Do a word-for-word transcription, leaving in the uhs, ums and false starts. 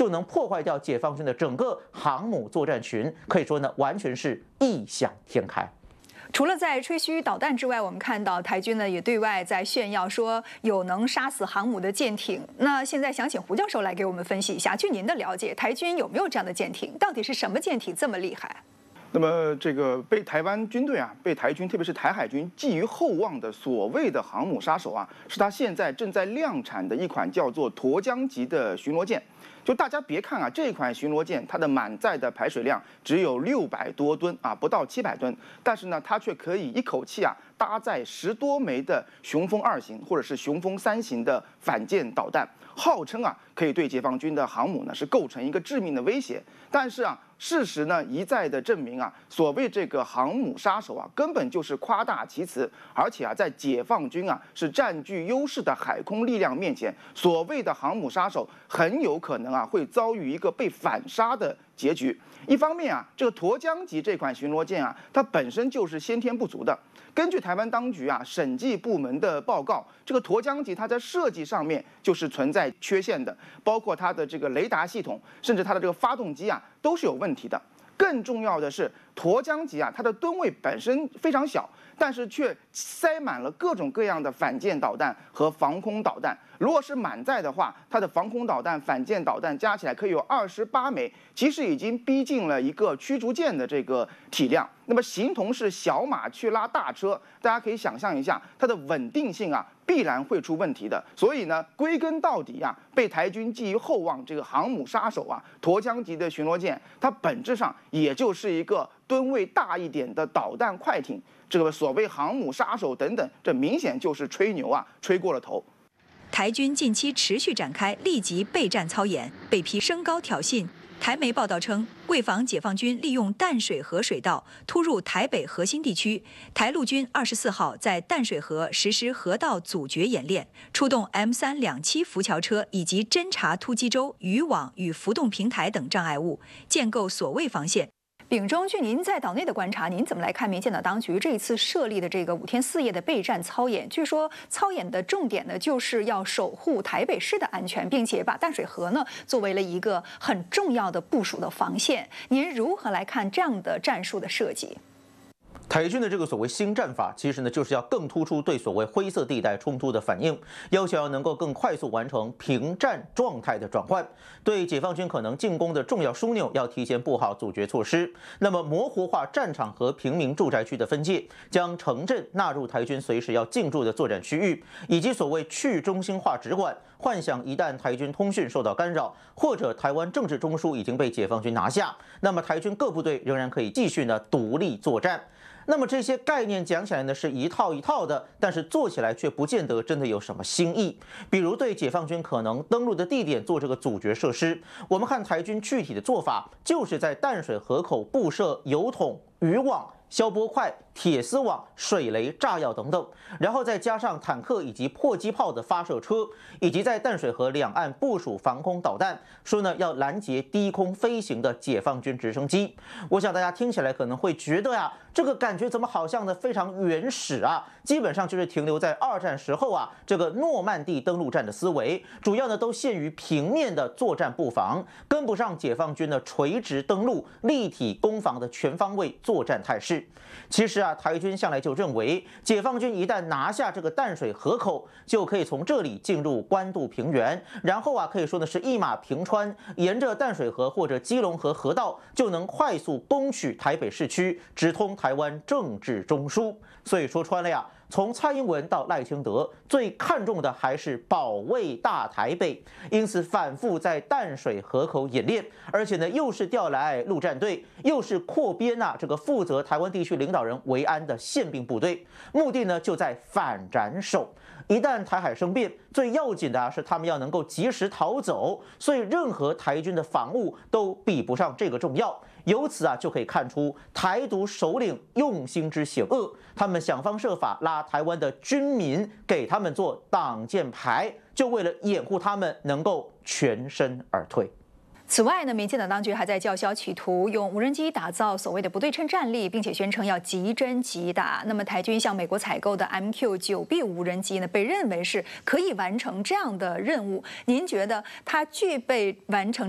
就能破坏掉解放军的整个航母作战群，可以说呢，完全是异想天开。 除了在吹嘘导弹之外，我们看到台军呢也对外在炫耀说有能杀死航母的舰艇。那现在想请胡教授来给我们分析一下，据您的了解，台军有没有这样的舰艇？到底是什么舰艇这么厉害？ 那么，这个被台湾军队啊，被台军，特别是台海军寄予厚望的所谓的航母杀手啊，是他现在正在量产的一款叫做沱江级的巡逻舰。就大家别看啊，这款巡逻舰它的满载的排水量只有六百多吨啊，不到七百吨，但是呢，它却可以一口气啊搭载十多枚的雄风二型或者是雄风三型的反舰导弹，号称啊可以对解放军的航母呢是构成一个致命的威胁。但是啊，事实呢一再的证明啊，所谓这个航母杀手啊，根本就是夸大其词，而且啊，在解放军啊是占据优势的海空力量面前，所谓的航母杀手很有可能啊会遭遇一个被反杀的结局。一方面啊，这个沱江级这款巡逻舰啊，它本身就是先天不足的。根据台湾当局啊审计部门的报告，这个沱江级它在设计上面就是存在缺陷的，包括它的这个雷达系统，甚至它的这个发动机啊都是有问题的。更重要的是，沱江级啊它的吨位本身非常小，但是却塞满了各种各样的反舰导弹和防空导弹。如果是满载的话，它的防空导弹、反舰导弹加起来可以有二十八枚，其实已经逼近了一个驱逐舰的这个体量。那么形同是小马去拉大车，大家可以想象一下，它的稳定性啊必然会出问题的。所以呢，归根到底啊，被台军寄予厚望这个航母杀手啊，沱江级的巡逻舰，它本质上也就是一个吨位大一点的导弹快艇。这个所谓航母杀手等等，这明显就是吹牛啊，吹过了头。 台军近期持续展开立即备战操演，被批升高挑衅。台媒报道称，为防解放军利用淡水河水道突入台北核心地区，台陆军二十四号在淡水河实施河道阻绝演练，出动 M 三两栖浮桥车以及侦察突击舟、渔网与浮动平台等障碍物，建构所谓防线。 秉忠，据您在岛内的观察，您怎么来看民进党当局这一次设立的这个五天四夜的备战操演？据说操演的重点呢，就是要守护台北市的安全，并且把淡水河呢作为了一个很重要的部署的防线。您如何来看这样的战术的设计？ 台军的这个所谓新战法，其实呢就是要更突出对所谓灰色地带冲突的反应，要求要能够更快速完成平战状态的转换，对解放军可能进攻的重要枢纽要提前布好阻绝措施。那么模糊化战场和平民住宅区的分界，将城镇纳入台军随时要进驻的作战区域，以及所谓去中心化直管，幻想一旦台军通讯受到干扰，或者台湾政治中枢已经被解放军拿下，那么台军各部队仍然可以继续呢独立作战。那么这些概念讲起来呢是一套一套的，但是做起来却不见得真的有什么新意。比如对解放军可能登陆的地点做这个阻绝设施，我们看台军具体的做法，就是在淡水河口布设油桶、渔网、消波块、铁丝网、水雷、炸药等等，然后再加上坦克以及迫击炮的发射车，以及在淡水河两岸部署防空导弹，说呢要拦截低空飞行的解放军直升机。我想大家听起来可能会觉得呀，这个感觉怎么好像呢非常原始啊？基本上就是停留在二战时候啊这个诺曼底登陆战的思维，主要呢都限于平面的作战布防，跟不上解放军的垂直登陆、立体攻防的全方位作战态势。其实啊，台军向来就认为，解放军一旦拿下这个淡水河口，就可以从这里进入关渡平原，然后啊，可以说呢是一马平川，沿着淡水河或者基隆河河道，就能快速攻取台北市区，直通台湾政治中枢。所以说穿了呀，从蔡英文到赖清德，最看重的还是保卫大台北，因此反复在淡水河口演练，而且呢，又是调来陆战队，又是扩编啊这个负责台湾地区领导人维安的宪兵部队，目的呢就在反斩首。一旦台海生变，最要紧的啊是他们要能够及时逃走，所以任何台军的防务都比不上这个重要。由此啊，就可以看出台独首领用心之险恶，他们想方设法拉台湾的军民给他们做挡箭牌，就为了掩护他们能够全身而退。 此外呢，民进党当局还在叫嚣，企图用无人机打造所谓的不对称战力，并且宣称要即侦即打。那么，台军向美国采购的 M Q 九 B 无人机呢，被认为是可以完成这样的任务。您觉得它具备完成